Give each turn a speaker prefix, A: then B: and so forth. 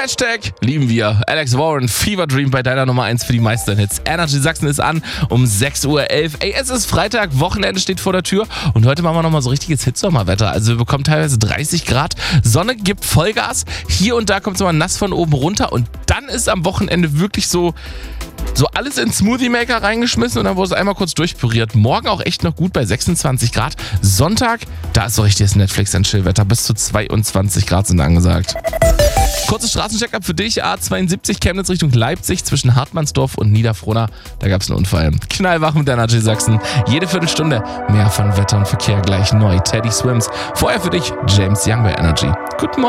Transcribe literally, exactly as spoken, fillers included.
A: Hashtag lieben wir. Alex Warren, Fever Dream bei deiner Nummer eins für die meisten Hits. Energy Sachsen ist an um sechs Uhr elf. Ey, es ist Freitag, Wochenende steht vor der Tür und heute machen wir nochmal so richtiges Hitsommerwetter. Also wir bekommen teilweise dreißig Grad, Sonne gibt Vollgas. Hier und da kommt es mal nass von oben runter und dann ist am Wochenende wirklich so... So alles in Smoothie Maker reingeschmissen und dann wurde es einmal kurz durchpüriert. Morgen auch echt noch gut bei sechsundzwanzig Grad. Sonntag, da ist so richtiges Netflix-and-Chill-Wetter. Bis zu zweiundzwanzig Grad sind angesagt. Kurzes Straßencheck-up für dich. A zweiundsiebzig Chemnitz Richtung Leipzig zwischen Hartmannsdorf und Niederfrohna. Da gab es einen Unfall. Knallwach mit Energy Sachsen. Jede Viertelstunde mehr von Wetter und Verkehr gleich neu. Teddy Swims. Vorher für dich James Young bei Energy. Guten Morgen.